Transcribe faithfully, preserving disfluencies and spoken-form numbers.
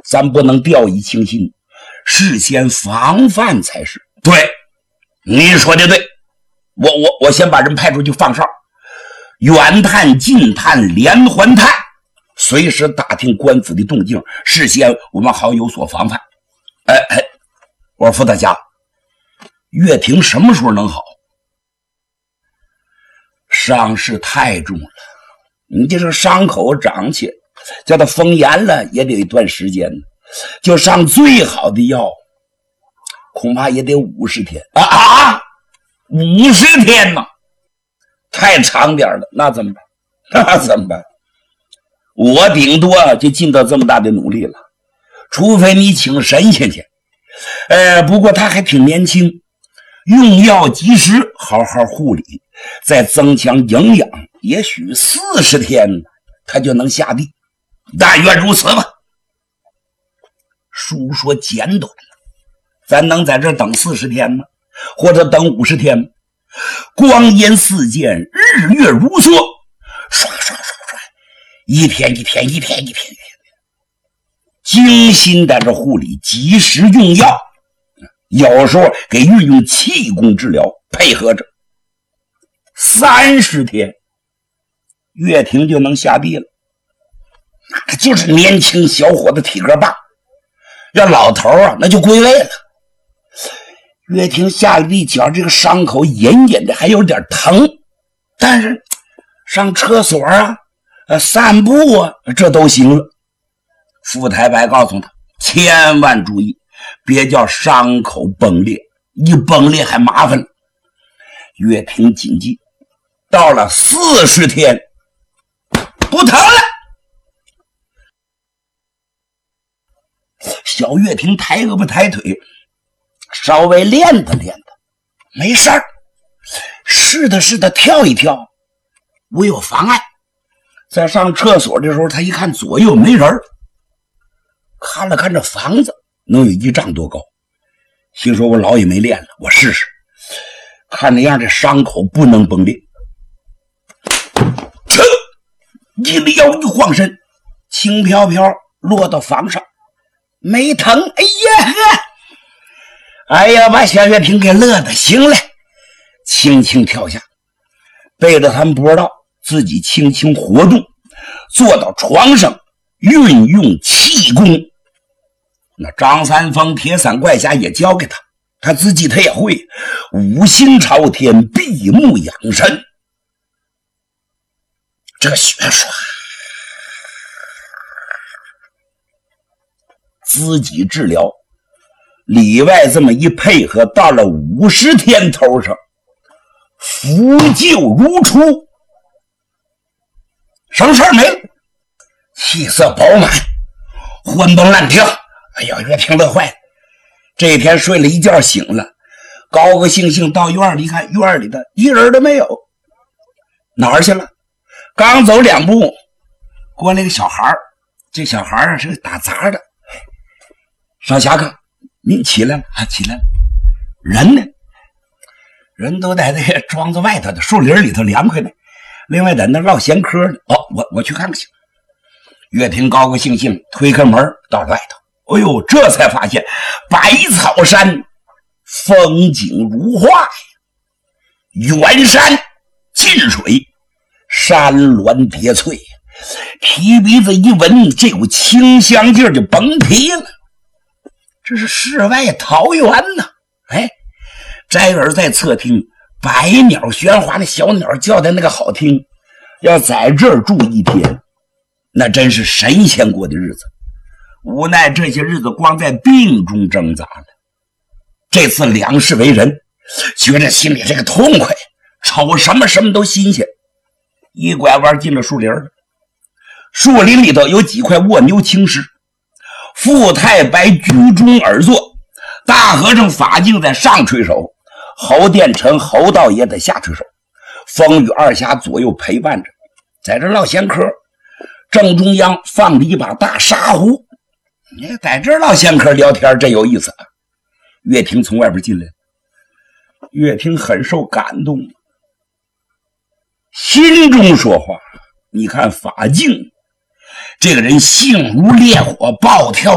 咱不能掉以轻心，事先防范才是。对，你说的对，我我我先把人派出去放哨，远探近探连环探，随时打听官府的动静，事先我们好有所防范。哎哎，我说副大家，岳霆什么时候能好？伤势太重了，你这个伤口长起来，叫他封严了也得一段时间，就上最好的药，恐怕也得五十天啊啊！五十天吗？太长点了，那怎么办？那怎么办？我顶多就尽到这么大的努力了，除非你请神仙去。呃，不过他还挺年轻，用药及时，好好护理，再增强营养，也许四十天他就能下地。但愿如此吧。书说简短，咱能在这等四十天吗？或者等五十天吗？光阴似箭，日月如梭，刷刷刷刷，一天一天一天一天一天，精心在这护理，及时用药，有时候给运用气功治疗，配合着三十天，岳霆就能下地了。那就是年轻小伙子体格棒，要老头啊，那就归位了。岳霆下了地，脚这个伤口隐隐的还有点疼，但是上厕所啊、呃、散步啊，这都行了。傅太白告诉他，千万注意，别叫伤口崩裂，一崩裂还麻烦了。岳霆谨记，到了四十天，不疼了。小岳霆抬胳膊抬腿，稍微练的练的，没事儿，是的是的，跳一跳，无有妨碍。在上厕所的时候，他一看左右没人，看了看这房子，能有一丈多高，心说我老也没练了，我试试，看那样这伤口不能崩裂。切，一腰一晃身，轻飘飘落到房上，没疼。哎呀呵，哎呀，把小岳霆给乐的行了，轻轻跳下，背着他们不知道，自己轻轻活动，坐到床上，运用气功。那张三丰、铁伞怪侠也教给他，他自己他也会，五心朝天，闭目养神。这个血刷，自己治疗，里外这么一配合，到了五十天头上，扶柩如初，什么事儿没了，气色饱满，活蹦乱跳。哎呀，岳霆乐坏了。这一天睡了一觉醒了，高高兴兴到院里一看，院里的一人都没有，哪儿去了？刚走两步，过来个小孩，这小孩啊是打杂的。少侠客，您起来了啊？起来了。人呢？人都在那个庄子外头的树林里头凉快呢，另外在那唠闲嗑呢。哦，我我去看看去。岳霆高高兴兴推开门到外头。哎呦，这才发现百草山风景如画呀，远山近水，山峦叠翠，提鼻子一闻，这股清香劲儿就甭提了。这是世外桃源呐！哎，摘耳在侧听，百鸟喧哗，那小鸟叫的那个好听。要在这儿住一天，那真是神仙过的日子。无奈这些日子光在病中挣扎了，这次两世为人，觉着心里这个痛快，瞅什么什么都新鲜。一拐弯进了树林了，树林里头有几块卧牛青石，傅太白居中而坐，大和尚法镜在上垂手，侯殿臣侯道爷在下垂手，风雨二侠左右陪伴着，在这唠闲嗑。正中央放着一把大沙壶，你在这唠闲嗑聊天真有意思啊。岳霆从外边进来，岳霆很受感动，心中说话，你看法镜这个人性如烈火，暴跳